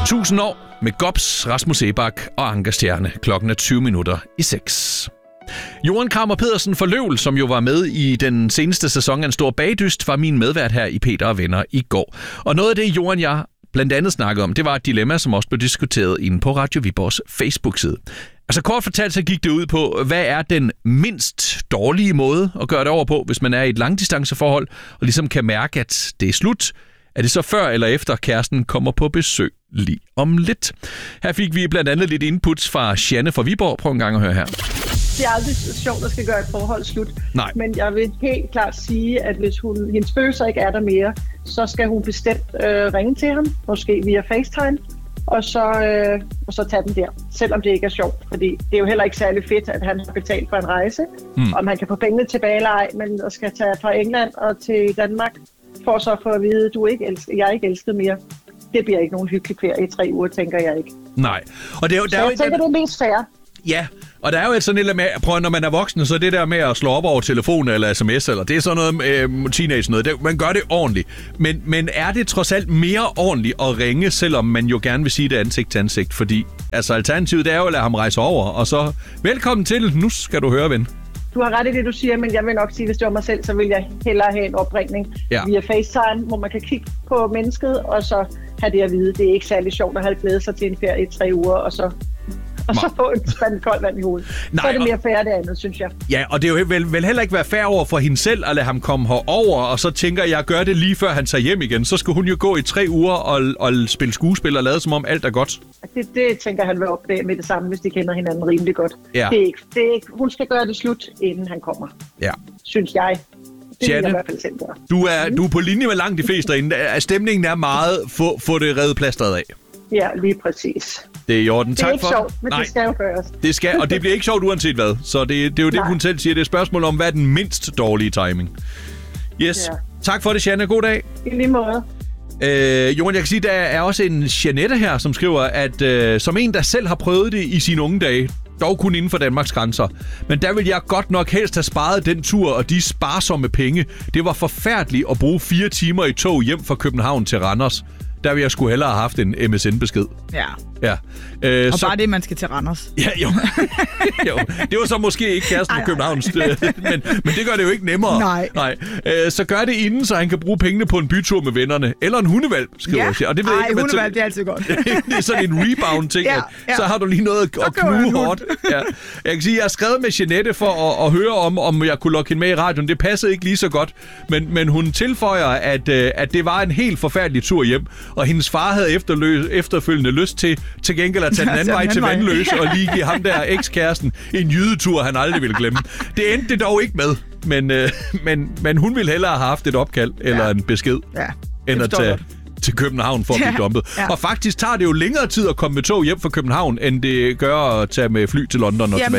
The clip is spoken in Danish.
1000 år med Gops, Rasmus Ebak og Anker Stjerne. Klokken er 6:20. Johan Kramer Pedersen fra Løvel, som jo var med i den seneste sæson af En Stor Bagdyst, var min medvært her i Peter og Venner i går. Og noget af det, Johan jeg blandt andet snakkede om, det var et dilemma, som også blev diskuteret inde på Radio Viborgs Facebook-side. Altså kort fortalt, så gik det ud på, hvad er den mindst dårlige måde at gøre det over på, hvis man er i et langdistanceforhold, og ligesom kan mærke, at det er slut. Er det så før eller efter kæresten kommer på besøg lige om lidt? Her fik vi blandt andet lidt inputs fra Janne fra Viborg. Prøv en gang at høre her. Det er aldrig sjovt, at skal gøre et forhold slut. Nej. Men jeg vil helt klart sige, at hvis hendes følelser ikke er der mere, så skal hun bestemt ringe til ham, måske via FaceTime, og så tage den der, selvom det ikke er sjovt. Fordi det er jo heller ikke særlig fedt, at han har betalt for en rejse, om han kan få pengene tilbage eller ej, men skal tage fra England og til Danmark, for så for at vide, at jeg er ikke elsket mere. Det bliver ikke nogen hyggelig ferie i 3 uger, tænker jeg ikke. Nej. Og det er jo, jeg tænker, det er mest fair. Ja, og der er jo et sådan et med, prøv, når man er voksen, så det der med at slå op over telefon eller sms, eller det er sådan noget teenage noget, man gør det ordentligt. Men er det trods alt mere ordentligt at ringe, selvom man jo gerne vil sige det ansigt til ansigt? Fordi altså alternativet det er jo at lade ham rejse over, og så velkommen til, nu skal du høre, ven. Du har ret i det, du siger, men jeg vil nok sige, hvis det var mig selv, så vil jeg hellere have en opringning via FaceTime, hvor man kan kigge på mennesket, og så have det at vide. Det er ikke særlig sjovt at have glædet sig til en ferie i 3 uger, og så få en spand koldt vand i hovedet. Nej, så er det mere fair det andet, synes jeg. Ja, og det er jo vel heller ikke være fair over for hende selv at lade ham komme herover, og så tænker jeg, gør det lige før han tager hjem igen. Så skal hun jo gå i 3 uger og spille skuespil og lade som om alt er godt. Det tænker han vil opdage med det samme, hvis de kender hinanden rimelig godt. Ja. Det er ikke, hun skal gøre det slut, inden han kommer. Ja. Synes jeg. Det Janne, vil jeg i hvert fald selv gøre. Du er på linje med langt de fleste derinde. Stemningen er meget, få det reddet plastret af. Ja, lige præcis. Det er i orden. Det er ikke sjovt, men det skal jo gøres. Det skal, og det bliver ikke sjovt uanset hvad. Så det er jo det, hun selv siger. Det er et spørgsmål om, hvad er den mindst dårlige timing. Yes. Ja. Tak for det, Janne. God dag. I lige måde. Johan, jeg kan sige, der er også en Jeanette her, som skriver, at som en, der selv har prøvet det i sine unge dage, dog kun inden for Danmarks grænser. Men der vil jeg godt nok helst have sparet den tur og de sparsomme penge. Det var forfærdeligt at bruge 4 timer i tog hjem fra København til Randers. Der vil jeg sgu hellere have haft en MSN-besked. Ja. Og bare det, man skal til Randers. Ja, jo. Det var så måske ikke kæresten i København, men det gør det jo ikke nemmere. Nej. Så gør det inden, så han kan bruge pengene på en bytur med vennerne. Eller en hundevalg, skriver jeg. Og det ved jeg ikke, hundevalg, det er altid godt. Det er sådan en rebound-ting, så har du lige noget at knuge hårdt. Ja. Jeg kan sige, jeg har skrevet med Jeanette for at høre om jeg kunne lokke hende med i radioen. Det passede ikke lige så godt, men hun tilføjer, at det var en helt forfærdelig tur hjem, og hendes far havde efterfølgende lyst til gengæld at tage den anden vej til Vandløse og lige give ham der ekskæresten en jydetur, han aldrig ville glemme. Det endte det dog ikke med, men hun ville hellere have haft et opkald eller en besked, end at tage til København for at blive dumpet. Ja. Og faktisk tager det jo længere tid at komme med tog hjem fra København, end det gør at tage med fly til London og tilbage.